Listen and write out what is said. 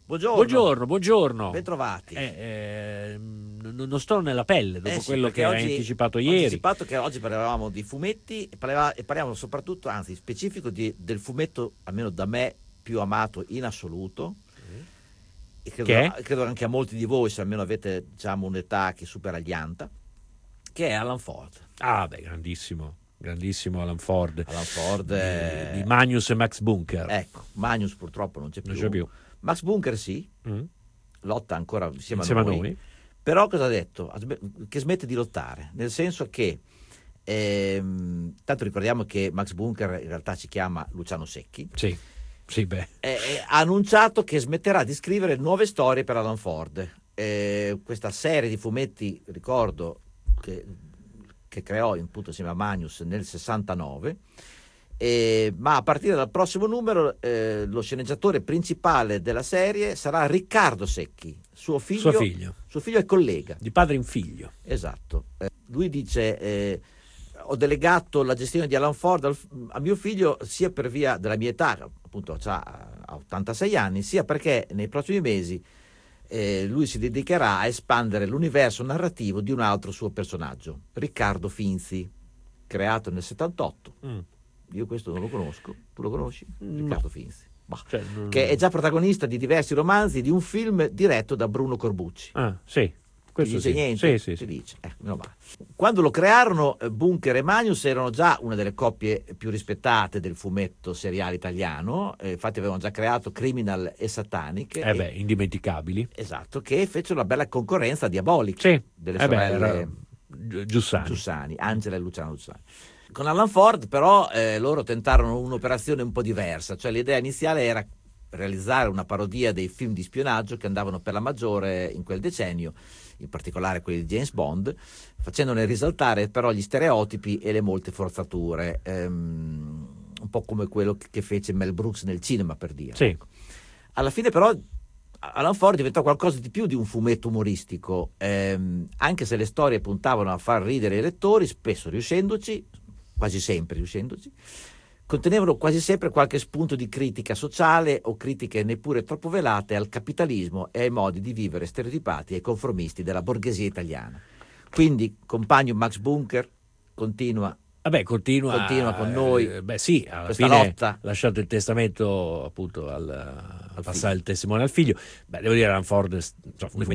Buongiorno. Buongiorno. Bentrovati. Non sto nella pelle dopo quello che hai anticipato ieri. Ho anticipato che oggi parlavamo di fumetti e parliamo soprattutto, anzi specifico, del fumetto, almeno da me, più amato in assoluto. E credo anche a molti di voi, se almeno avete, diciamo, un'età che supera gli anta, che è Alan Ford. Ah, beh, grandissimo Alan Ford. Di Magnus e Max Bunker. Ecco, Magnus purtroppo non c'è più. Non c'è più. Max Bunker sì, lotta ancora insieme a noi. Però cosa ha detto? Che smette di lottare, nel senso che tanto ricordiamo che Max Bunker in realtà si chiama Luciano Secchi. Sì, beh. Ha annunciato che smetterà di scrivere nuove storie per Alan Ford. Questa serie di fumetti, ricordo, che creò appunto insieme a Magnus nel 69, ma a partire dal prossimo numero lo sceneggiatore principale della serie sarà Riccardo Secchi, suo figlio e collega. Di padre in figlio. Esatto. Lui dice: ho delegato la gestione di Alan Ford a mio figlio sia per via della mia età, appunto ha 86 anni, sia perché nei prossimi mesi lui si dedicherà a espandere l'universo narrativo di un altro suo personaggio, Riccardo Finzi, creato nel 78. Io questo non lo conosco. Tu lo conosci? No. Riccardo Finzi. Che è già protagonista di diversi romanzi, di un film diretto da Bruno Corbucci. Sì. Questo dice niente? Sì. Si dice. Meno male. Quando lo crearono, Bunker e Magnus erano già una delle coppie più rispettate del fumetto seriale italiano. Infatti avevano già creato Criminal e Satanic. Indimenticabili. Esatto, che fecero una bella concorrenza a Diabolic delle sorelle Giussani, Angela e Luciano Giussani. Con Alan Ford però loro tentarono un'operazione un po' diversa, cioè l'idea iniziale era realizzare una parodia dei film di spionaggio che andavano per la maggiore in quel decennio, in particolare quelli di James Bond, facendone risaltare però gli stereotipi e le molte forzature, un po' come quello che fece Mel Brooks nel cinema, per dire. Sì. Alla fine però Alan Ford diventò qualcosa di più di un fumetto umoristico, anche se le storie puntavano a far ridere i lettori, spesso quasi sempre riuscendoci, contenevano quasi sempre qualche spunto di critica sociale o critiche neppure troppo velate al capitalismo e ai modi di vivere stereotipati e conformisti della borghesia italiana. Quindi, compagno Max Bunker, continua con noi. Alla fine lotta. Lasciato il testamento appunto al passare il testimone al figlio. Devo dire, Alan Ford un